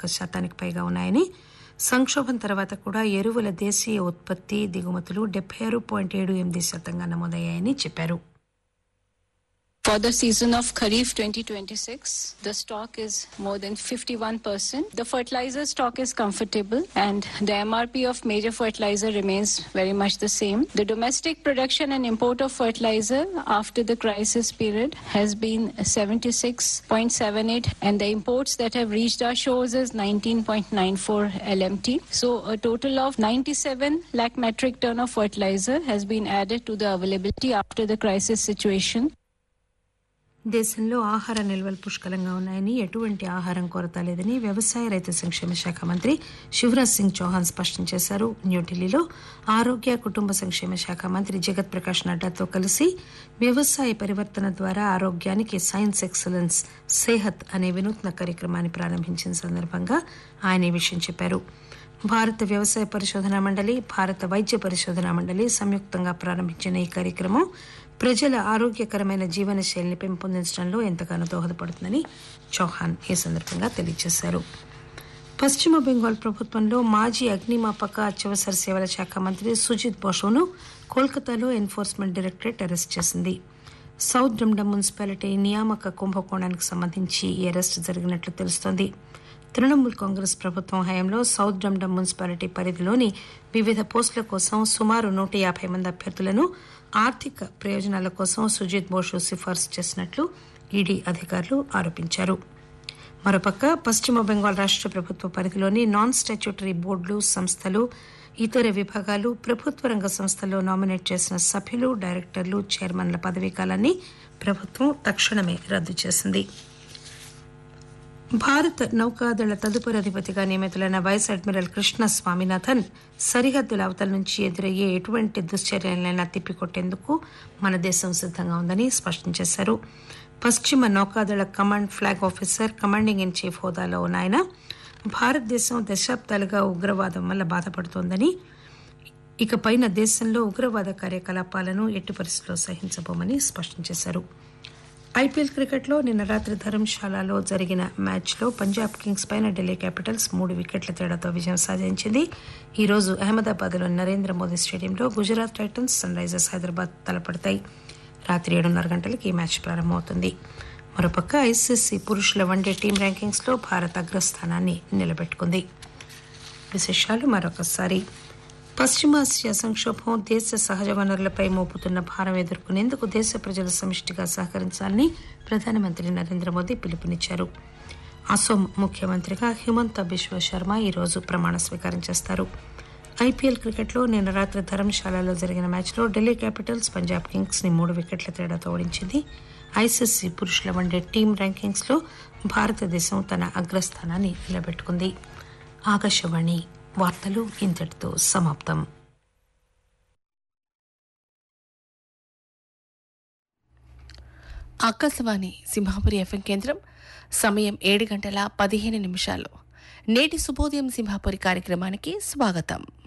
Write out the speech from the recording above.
51% పైగా ఉన్నాయని, సంక్షోభం తర్వాత కూడా ఎరువుల దేశీయ ఉత్పత్తి దిగుమతులు 76.78% నమోదయ్యాయని చెప్పారు. For the season of Kharif 2026, the stock is more than 51%. The fertilizer stock is comfortable and the MRP of major fertilizer remains very much the same. The domestic production and import of fertilizer after the crisis period has been 76.78 and the imports that have reached our shores is 19.94 LMT. So a total of 97 lakh metric ton of fertilizer has been added to the availability after the crisis situation. దేశంలో ఆహార నిల్వలు పుష్కలంగా ఉన్నాయని, ఎటువంటి ఆహారం కొరత లేదని వ్యవసాయ రైతు సంక్షేమ శాఖ మంత్రి శివరాజ్ సింగ్ చౌహాన్ స్పష్టం చేశారు. న్యూఢిల్లీలో ఆరోగ్య కుటుంబ సంక్షేమ శాఖ మంత్రి జగత్ ప్రకాష్ నడ్డాతో కలిసి వ్యవసాయ పరివర్తన ద్వారా ఆరోగ్యానికి సైన్స్ ఎక్సలెన్స్ సేహత్ అనే వినూత్న కార్యక్రమాన్ని ప్రారంభించిన సందర్భంగా ఆయన ఈ విషయం చెప్పారు. భారత వ్యవసాయ పరిశోధనా మండలి, భారత వైద్య పరిశోధనా మండలి సంయుక్తంగా ప్రారంభించిన ఈ కార్యక్రమం ప్రజల ఆరోగ్యకరమైన జీవన శైలిని పెంపొందించడంలో ఎంతగానో దోహదపడుతుందని చౌహాన్ ఈ సందర్భంగా తెలియజేశారు. పశ్చిమ బెంగాల్ ప్రభుత్వంలో మాజీ అగ్నిమాపక అత్యవసర సేవల శాఖ మంత్రి సుజిత్ బోసును కోల్కతాలో ఎన్ఫోర్స్మెంట్ డైరెక్టరేట్ అరెస్ట్ చేసింది. సౌత్ డమ్డమ్ మున్సిపాలిటీ నియామక కుంభకోణానికి సంబంధించి ఈ అరెస్టు జరిగినట్లు తెలుస్తోంది. తృణమూల్ కాంగ్రెస్ ప్రభుత్వం హయాంలో సౌత్ డమ్డమ్ మున్సిపాలిటీ పరిధిలోని వివిధ పోస్టుల కోసం సుమారు 150 మంది అభ్యర్థులను ఆర్థిక ప్రయోజనాల కోసం సుజిత్ బోసు సిఫార్సు చేసినట్లు ఈడీ అధికారులు ఆరోపించారు. మరోపక్క పశ్చిమ బెంగాల్ రాష్ట ప్రభుత్వ పరిధిలోని నాన్ స్టాట్యూటరీ బోర్డులు, సంస్థలు, ఇతర విభాగాలు, ప్రభుత్వ రంగ సంస్థల్లో నామినేట్ చేసిన సభ్యులు, డైరెక్టర్లు, చైర్మన్ల పదవీకాలాన్ని ప్రభుత్వం తక్షణమే రద్దు చేసింది. భారత నౌకాదళ తదుపరి అధిపతిగా నియమితులైన వైస్ అడ్మిరల్ కృష్ణ స్వామినాథన్ సరిహద్దుల అవతల నుంచి ఎదురయ్యే ఎటువంటి దుశ్చర్యలైనా తిప్పికొట్టేందుకు మన దేశం సిద్దంగా ఉందని స్పష్టం చేశారు. పశ్చిమ నౌకాదళ command flag officer, commanding in chief హోదాలో ఉన్న ఆయన భారతదేశం దశాబ్దాలుగా ఉగ్రవాదం వల్ల బాధపడుతోందని, ఇకపైన దేశంలో ఉగ్రవాద కార్యకలాపాలను ఎట్టి పరిస్థితుల్లో సహించబోమని స్పష్టం చేశారు. ఐపీఎల్ క్రికెట్లో నిన్న రాత్రి ధర్మశాలలో జరిగిన మ్యాచ్లో పంజాబ్ కింగ్స్ పైన ఢిల్లీ క్యాపిటల్స్ 3 వికెట్ల తేడాతో విజయం సాధించింది. ఈ రోజు అహ్మదాబాద్లోని నరేంద్ర మోదీ స్టేడియంలో Gujarat Titans, sun Risers Hyderabad తలపడతాయి. రాత్రి 7:30 గంటలకు ఈ మ్యాచ్ ప్రారంభమవుతుంది. మరోపక్క ఐసీసీ పురుషుల వన్డే టీం ర్యాంకింగ్స్లో భారత్ అగ్రస్థానాన్ని నిలబెట్టుకుంది. విశేషాలు మరొకసారి. పశ్చిమాసియా సంక్షోభం దేశ సహజ వనరులపై మోపుతున్న భారం ఎదుర్కొనేందుకు దేశ ప్రజలు సమిష్టిగా సహకరించాలని ప్రధానమంత్రి నరేంద్ర మోదీ పిలుపునిచ్చారు. అసోం ముఖ్యమంత్రిగా హిమంత బిశ్వ శర్మ ఈరోజు ప్రమాణ స్వీకారం చేస్తారు. ఐపీఎల్ క్రికెట్లో నిన్న రాత్రి ధర్మశాలలో జరిగిన మ్యాచ్లో ఢిల్లీ క్యాపిటల్స్ పంజాబ్ కింగ్స్ ని 3 వికెట్ల తేడాతో ఓడించింది. ఐసీసీ పురుషుల వన్డే టీం ర్యాంకింగ్స్లో భారతదేశం తన అగ్రస్థానాన్ని నిలబెట్టుకుంది. ఆకాశవాణి వార్తలు ఇంతటితో సమాప్తం. ఆకాశవాణి సింహాపురి ఎఫ్ఎం కేంద్రం. సమయం 7:15 నేటి శుభోదయం సింహాపురి కార్యక్రమానికి స్వాగతం.